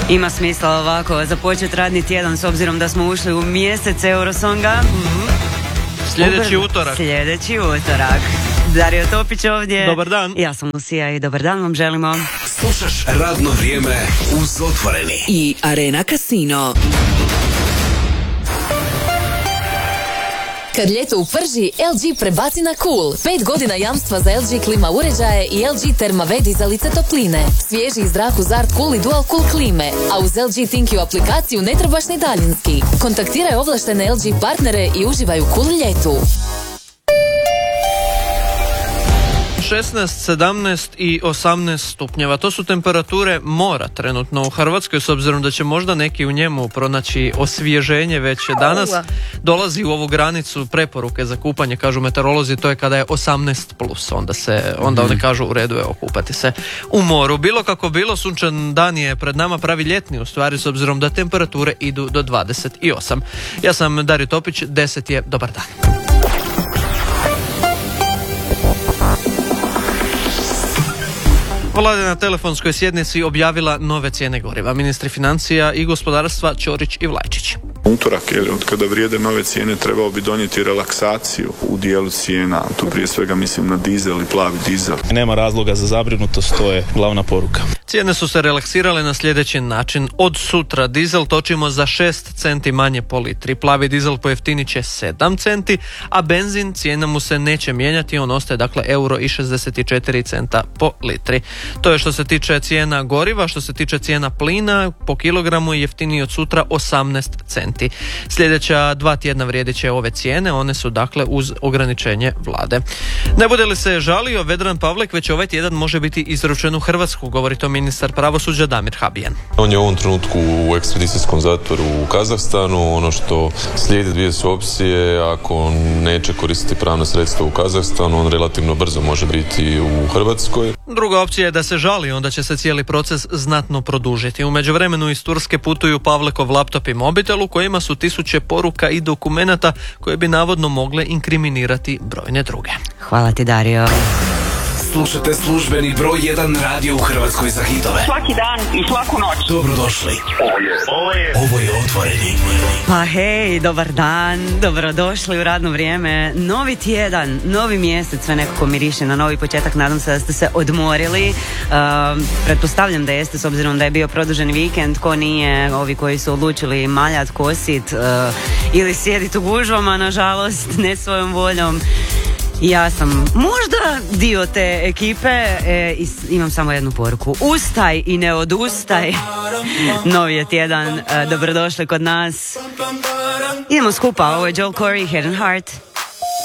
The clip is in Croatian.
Ima smisla ovako započeti radni tjedan s obzirom da smo ušli u mjesec Eurosonga. Sljedeći utorak. Dario Topić ovdje. Dobar dan. Ja sam Lucija i dobar dan vam želimo. Slušaš radno vrijeme uz Otvoreni i Arena Casino. Kad ljeto uprži, LG prebaci na cool. 5 godina jamstva za LG klima uređaje i LG Thermave dizalice topline. Svježi zrak uz Art Cool i Dual Cool klime, a uz LG ThinQ aplikaciju ne trebaš ni daljinski. Kontaktiraj ovlaštene LG partnere i uživaj u cool ljetu. 16, 17 i 18 stupnjeva. To su temperature mora trenutno u Hrvatskoj, s obzirom da će možda neki u njemu pronaći osvježenje već danas. Dolazi u ovu granicu preporuke za kupanje, kažu meteorolozi, to je kada je 18+. Onda oni kažu u redu je okupati se u moru. Bilo kako bilo, sunčan dan je pred nama, pravi ljetni u stvari, s obzirom da temperature idu do 28. Ja sam Dario Topić, 10 je dobar dan. Vlada je na telefonskoj sjednici objavila nove cijene goriva. Ministri financija i gospodarstva Ćorić i Vlajčić. Utorak, od kada vrijede nove cijene, trebao bi donijeti relaksaciju u dijelu cijena. Tu prije svega mislim na dizel i plavi dizel. Nema razloga za zabrinutost, to je glavna poruka. Cijene su se relaksirale na sljedeći način. Od sutra dizel točimo za 6 centi manje po litri. Plavi dizel pojeftinit će 7 centi, a benzin cijena mu se neće mijenjati. On ostaje dakle €1,64 po litri. To je što se tiče cijena goriva. Što se tiče cijena plina, po kilogramu je jeftiniji od sutra 18 centi. Sljedeća 2 tjedna vrijedit će ove cijene, one su dakle uz ograničenje vlade. Ne bude li se žalio Vedran Pavlek, već ovaj tjedan može biti izručen u Hrvatsku, govori to ministar pravosuđa Damir Habijan. On je u ovom trenutku u ekstradicijskom zatvoru u Kazahstanu. Ono što slijedi dvije su opcije: ako neće koristiti pravna sredstva u Kazahstanu, on relativno brzo može biti u Hrvatskoj. Druga opcija je da se žali, onda će se cijeli proces znatno produžiti. U međuvremenu iz Turske putuju Pavlekov laptop i mobitel u kojima su tisuće poruka i dokumenata koje bi navodno mogle inkriminirati brojne druge. Hvala ti, Dario. Slušate službeni broj 1 radio u Hrvatskoj za hitove. Svaki dan i svaku noć. Dobrodošli. Ovo je Otvoreni. Pa hej, dobar dan, dobrodošli u radno vrijeme. Novi tjedan, novi mjesec, sve nekako miriše na novi početak. Nadam se da ste se odmorili. Pretpostavljam da jeste, s obzirom da je bio produženi vikend. Ko nije, ovi koji su odlučili maljat, kosit ili sjediti u gužvama, nažalost, ne svojom voljom. Ja sam možda dio te ekipe i imam samo jednu poruku. Ustaj i ne odustaj. Novi je tjedan, dobrodošli kod nas. Idemo skupa, ovo je Joel Corey, Head and Heart.